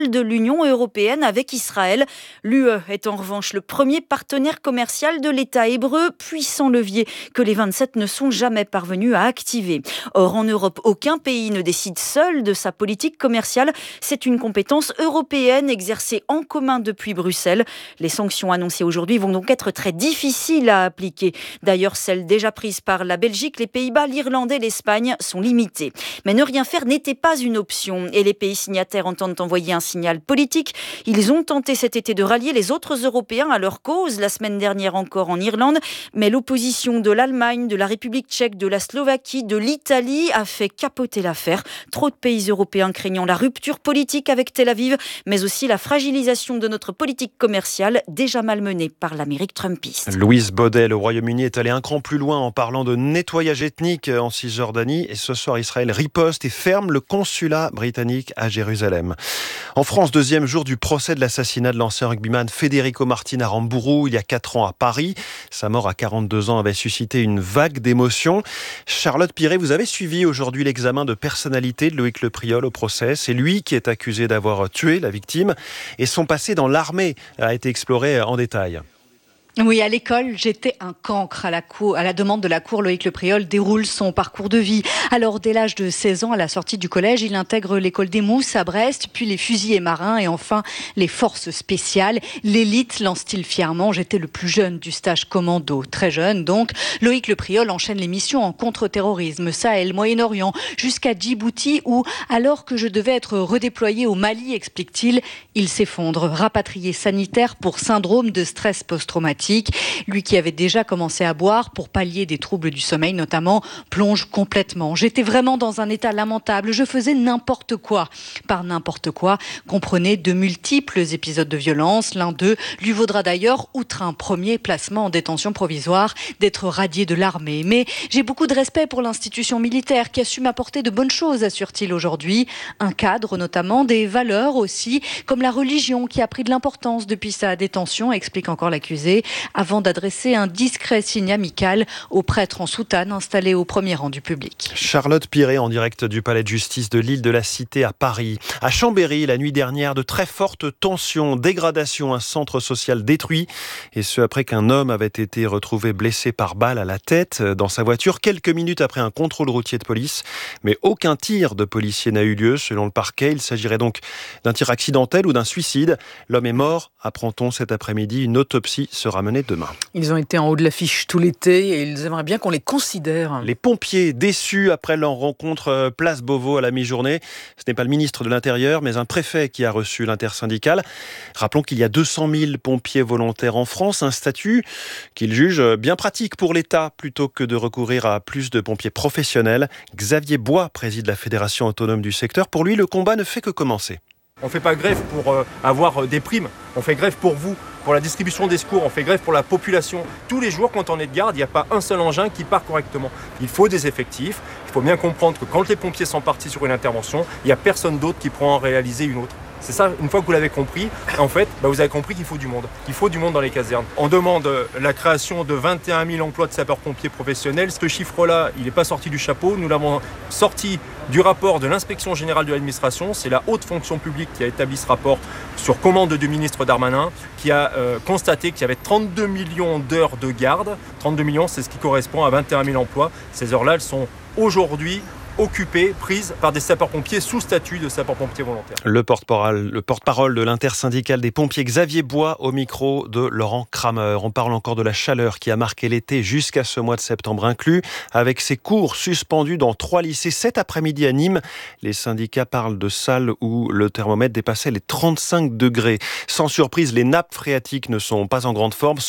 de l'Union européenne avec Israël. L'UE est en revanche le premier partenaire commercial de l'État hébreu, puissant levier que les 27 ne sont jamais parvenus à activer. Or, en Europe, aucun pays ne décide seul de sa politique commerciale. C'est une compétence européenne exercée en commun depuis Bruxelles. Les sanctions annoncées aujourd'hui vont donc être très difficiles à appliquer. D'ailleurs, celles déjà prises par la Belgique, les Pays-Bas, l'Irlande et l'Espagne sont limitées. Mais ne rien faire n'était pas une option et les pays signataires entendent envoyer un signal politique. Ils ont tenté cet été de rallier les autres Européens à leur cause, la semaine dernière encore en Irlande, mais l'opposition de l'Allemagne, de la République tchèque, de la Slovaquie, de l'Italie a fait capoter l'affaire. Trop de pays européens craignant la rupture politique avec Tel Aviv, mais aussi la fragilisation de notre politique commerciale déjà malmenée par l'Amérique trumpiste. Louise Baudet, le Royaume-Uni est allé un cran plus loin en parlant de nettoyage ethnique en Cisjordanie et ce soir Israël riposte et ferme le consulat britannique à Jérusalem. En France, deuxième jour du procès de l'assassinat de l'ancien rugbyman Federico Martin à Rambourou il y a 4 ans à Paris. Sa mort à 42 ans avait suscité une vague d'émotions. Charlotte Piret, vous avez suivi aujourd'hui l'examen de personnalité de Loïc Le Priol au procès. C'est lui qui est accusé d'avoir tué la victime et son passé dans l'armée a été exploré en détail. Oui, à l'école, j'étais un cancre à la demande de la cour. Loïc Le Priol déroule son parcours de vie. Alors, dès l'âge de 16 ans, à la sortie du collège, il intègre l'école des Mousses à Brest, puis les fusiliers marins et enfin les forces spéciales. L'élite lance-t-il fièrement. J'étais le plus jeune du stage commando. Très jeune, donc. Loïc Le Priol enchaîne les missions en contre-terrorisme, Sahel, Moyen-Orient, jusqu'à Djibouti où, alors que je devais être redéployé au Mali, explique-t-il, il s'effondre. Rapatrié sanitaire pour syndrome de stress post-traumatique. Lui qui avait déjà commencé à boire pour pallier des troubles du sommeil notamment, plonge complètement. J'étais vraiment dans un état lamentable. Je faisais n'importe quoi. Par n'importe quoi, comprenez de multiples épisodes de violence. L'un d'eux lui vaudra d'ailleurs, outre un premier placement en détention provisoire, d'être radié de l'armée. Mais j'ai beaucoup de respect pour l'institution militaire qui a su m'apporter de bonnes choses, assure-t-il aujourd'hui. Un cadre notamment, des valeurs aussi, comme la religion qui a pris de l'importance depuis sa détention, explique encore l'accusé, avant d'adresser un discret signe amical au prêtre en soutane installé au premier rang du public. Charlotte Piret en direct du palais de justice de l'île de la Cité à Paris. À Chambéry, la nuit dernière, de très fortes tensions, dégradation, un centre social détruit. Et ce après qu'un homme avait été retrouvé blessé par balle à la tête dans sa voiture quelques minutes après un contrôle routier de police. Mais aucun tir de policier n'a eu lieu selon le parquet. Il s'agirait donc d'un tir accidentel ou d'un suicide. L'homme est mort, apprend-on cet après-midi. Une autopsie sera menée demain. Ils ont été en haut de l'affiche tout l'été et ils aimeraient bien qu'on les considère. Les pompiers déçus après leur rencontre place Beauvau à la mi-journée. Ce n'est pas le ministre de l'Intérieur, mais un préfet qui a reçu l'intersyndicale. Rappelons qu'il y a 200 000 pompiers volontaires en France, un statut qu'ils jugent bien pratique pour l'État plutôt que de recourir à plus de pompiers professionnels. Xavier Bois préside la Fédération autonome du secteur. Pour lui, le combat ne fait que commencer. On ne fait pas grève pour avoir des primes, on fait grève pour vous, pour la distribution des secours, on fait grève pour la population. Tous les jours, quand on est de garde, il n'y a pas un seul engin qui part correctement. Il faut des effectifs, il faut bien comprendre que quand les pompiers sont partis sur une intervention, il n'y a personne d'autre qui pourra en réaliser une autre. C'est ça, une fois que vous l'avez compris, en fait, vous avez compris qu'il faut du monde. Il faut du monde dans les casernes. On demande la création de 21 000 emplois de sapeurs-pompiers professionnels. Ce chiffre-là, il n'est pas sorti du chapeau. Nous l'avons sorti du rapport de l'Inspection Générale de l'Administration. C'est la haute fonction publique qui a établi ce rapport sur commande du ministre Darmanin, qui a constaté qu'il y avait 32 millions d'heures de garde. 32 millions, c'est ce qui correspond à 21 000 emplois. Ces heures-là, elles sont aujourd'hui occupées, prises par des sapeurs-pompiers sous statut de sapeurs-pompiers volontaires. Le porte-parole de l'intersyndicale des pompiers Xavier Bois au micro de Laurent Kramer. On parle encore de la chaleur qui a marqué l'été jusqu'à ce mois de septembre inclus, avec ses cours suspendus dans 3 lycées cet après-midi à Nîmes. Les syndicats parlent de salles où le thermomètre dépassait les 35 degrés. Sans surprise, les nappes phréatiques ne sont pas en grande forme.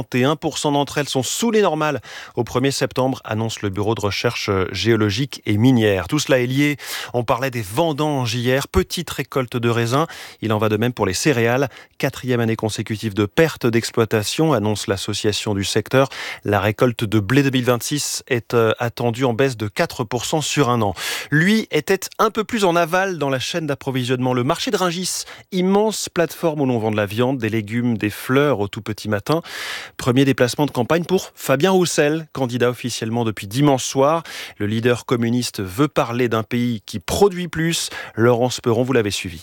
61% d'entre elles sont sous les normales au 1er septembre, annonce le Bureau de recherche géologique et minière. Tout cela est lié. On parlait des vendanges hier, petite récolte de raisins. Il en va de même pour les céréales. 4e année consécutive de perte d'exploitation, annonce l'association du secteur. La récolte de blé 2026 est attendue en baisse de 4% sur un an. Lui était un peu plus en aval dans la chaîne d'approvisionnement. Le marché de Rungis, immense plateforme où l'on vend de la viande, des légumes, des fleurs au tout petit matin. Premier déplacement de campagne pour Fabien Roussel, candidat officiellement depuis dimanche soir. Le leader communiste veut parler d'un pays qui produit plus. Laurence Perron, vous l'avez suivi.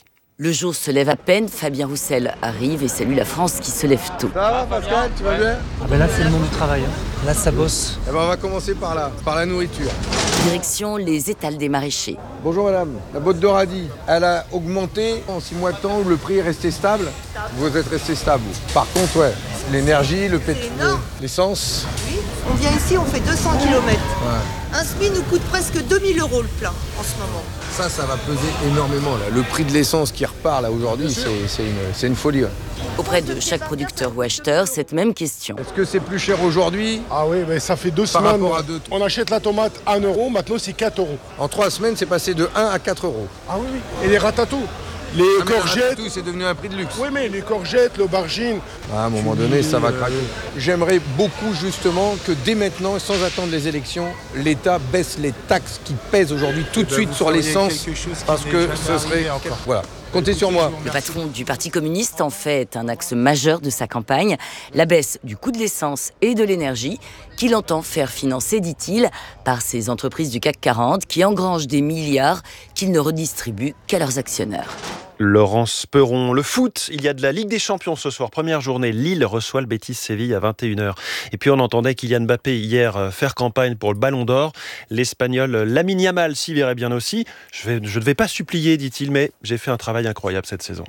Le jour se lève à peine, Fabien Roussel arrive et salue la France qui se lève tôt. Ça va Pascal, tu vas bien ? Là, c'est le monde du travail. Là, ça bosse. On va commencer par là, par la nourriture. Direction les étals des maraîchers. Bonjour madame, la botte de radis, elle a augmenté en 6 mois de temps où le prix est resté stable. Vous êtes resté stable. Par contre, ouais, l'énergie, le pétrole, l'essence. Oui, on vient ici, on fait 200 km. Ouais. Un SMI nous coûte presque 2000 € le plein en ce moment. Ça va peser énormément là. Le prix de l'essence qui repart là aujourd'hui, c'est une folie. Ouais. Auprès de chaque producteur ou acheteur, cette même question. Est-ce que c'est plus cher aujourd'hui ? Ah oui, mais ça fait 2 semaines. Par rapport à 2. On achète la tomate à 1 €, maintenant c'est 4 €. En 3 semaines, c'est passé de 1 à 4 €. Ah oui. Et les ratatous, les courgettes. Tout, c'est devenu un prix de luxe. Oui, mais les courgettes, l'aubergine. À un moment donné, ça va craquer. J'aimerais beaucoup justement que dès maintenant, sans attendre les élections, l'État baisse les taxes qui pèsent aujourd'hui tout de suite sur l'essence. Parce que ce serait... Voilà. Comptez sur moi. Le patron du Parti communiste en fait un axe majeur de sa campagne, la baisse du coût de l'essence et de l'énergie, qu'il entend faire financer, dit-il, par ces entreprises du CAC 40 qui engrangent des milliards qu'il ne redistribue qu'à leurs actionnaires. Laurence Perron, le foot, il y a de la Ligue des Champions ce soir. Première journée, Lille reçoit le Betis Séville à 21h. Et puis on entendait Kylian Mbappé hier faire campagne pour le Ballon d'Or. L'Espagnol Lamine Yamal s'y verrait bien aussi. Je ne vais pas supplier, dit-il, mais j'ai fait un travail incroyable cette saison.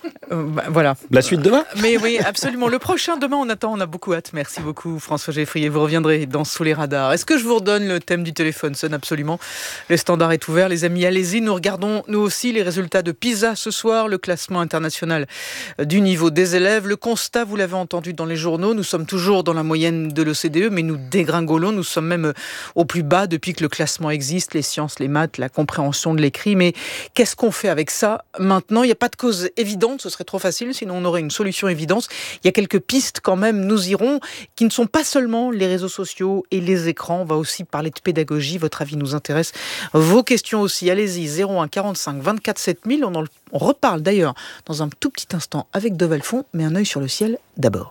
Voilà. La suite demain ? Mais oui, absolument. Le prochain, demain, on a beaucoup hâte. Merci beaucoup François Geffrier. Vous reviendrez dans Sous les radars. Est-ce que je vous redonne le thème du téléphone ? Sonne absolument. Le standard est ouvert. Les amis, allez-y. Nous regardons, nous aussi, les résultats de PISA ce soir, le classement international du niveau des élèves. Le constat, vous l'avez entendu dans les journaux, nous sommes toujours dans la moyenne de l'OCDE, mais nous dégringolons. Nous sommes même au plus bas depuis que le classement existe. Les sciences, les maths, la compréhension de l'écrit. Mais qu'est-ce qu'on fait avec ça maintenant ? Il n'y a pas de cause évidente. Ce serait trop facile, sinon on aurait une solution évidente. Il y a quelques pistes quand même, nous irons, qui ne sont pas seulement les réseaux sociaux et les écrans. On va aussi parler de pédagogie. Votre avis nous intéresse. Vos questions aussi. Allez-y, 01 45 24 7000. On reparle d'ailleurs dans un tout petit instant avec Devalfond, mais un œil sur le ciel d'abord.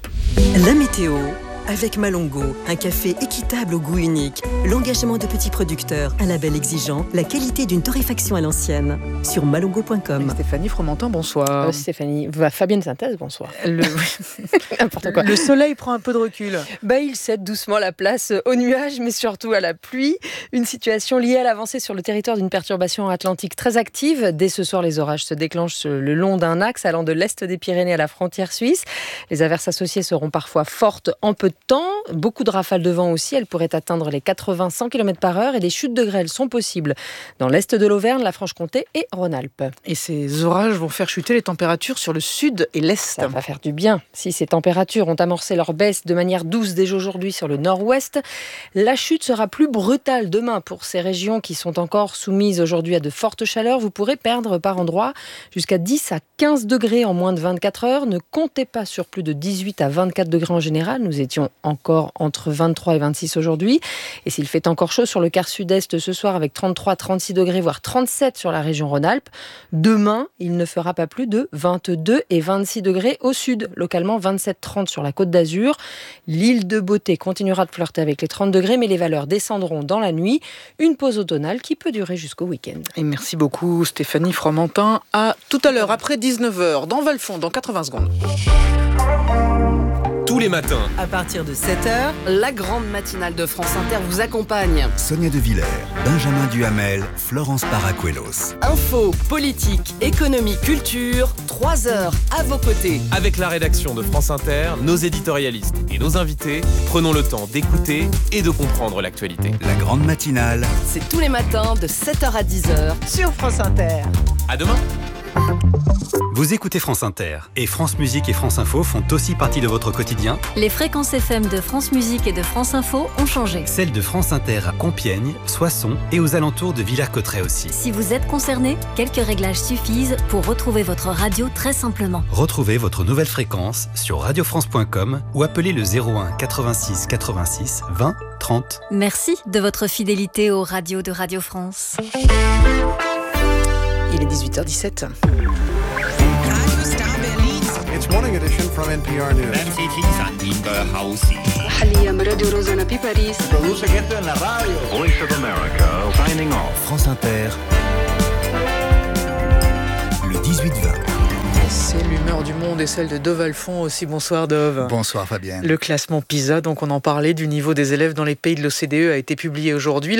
La météo avec Malongo, un café équitable au goût unique, l'engagement de petits producteurs, un label exigeant, la qualité d'une torréfaction à l'ancienne. Sur malongo.com. Stéphanie Fromentin, bonsoir. Stéphanie, Fabienne Synthèse, bonsoir. N'importe quoi. Le soleil prend un peu de recul. Il cède doucement la place aux nuages, mais surtout à la pluie. Une situation liée à l'avancée sur le territoire d'une perturbation atlantique très active. Dès ce soir, les orages se déclenchent le long d'un axe allant de l'est des Pyrénées à la frontière suisse. Les averses associées seront parfois fortes en peu de temps. Beaucoup de rafales de vent aussi. Elles pourraient atteindre les 80-100 km/h et des chutes de grêle sont possibles dans l'est de l'Auvergne, la Franche-Comté et Rhône-Alpes. Et ces orages vont faire chuter les températures sur le sud et l'est. Ça va faire du bien. Si ces températures ont amorcé leur baisse de manière douce déjà aujourd'hui sur le nord-ouest, la chute sera plus brutale demain pour ces régions qui sont encore soumises aujourd'hui à de fortes chaleurs. Vous pourrez perdre par endroits jusqu'à 10 à 15 degrés en moins de 24 heures. Ne comptez pas sur plus de 18 à 24 degrés en général. Nous étions encore entre 23 et 26 aujourd'hui. Et s'il fait encore chaud sur le quart sud-est ce soir avec 33, 36 degrés, voire 37 sur la région Rhône-Alpes, demain, il ne fera pas plus de 22 et 26 degrés au sud. Localement, 27-30 sur la Côte d'Azur. L'île de Beauté continuera de flirter avec les 30 degrés, mais les valeurs descendront dans la nuit. Une pause automnale qui peut durer jusqu'au week-end. Et merci beaucoup Stéphanie Fromentin. À tout à l'heure, après 19h, dans Valfond, dans 80 secondes. Tous les matins, À partir de 7h, La grande matinale de France Inter vous accompagne. Sonia De Villers, Benjamin Duhamel, Florence Paracuelos. Info, politique, économie, culture, 3 heures à vos côtés. avec la rédaction de France Inter, nos éditorialistes et nos invités, prenons le temps d'écouter et de comprendre l'actualité. La grande matinale. C'est tous les matins de 7h à 10h sur France Inter. À demain. Vous écoutez France Inter et France Musique et France Info font aussi partie de votre quotidien. Les fréquences FM de France Musique et de France Info ont changé. Celles de France Inter à Compiègne, Soissons et aux alentours de Villers-Cotterêts aussi. Si vous êtes concerné, quelques réglages suffisent pour retrouver votre radio très simplement. Retrouvez votre nouvelle fréquence sur radiofrance.com ou appelez le 01 86 86 20 30. Merci de votre fidélité aux radios de Radio France. Il est 18h17. It's morning edition from NPR News. Voice of America, signing off. France Inter. le 18-20. C'est l'humeur du monde et celle de Dove Alphon aussi. Bonsoir Dove. Bonsoir Fabienne. Le classement PISA, donc on en parlait, du niveau des élèves dans les pays de l'OCDE a été publié aujourd'hui.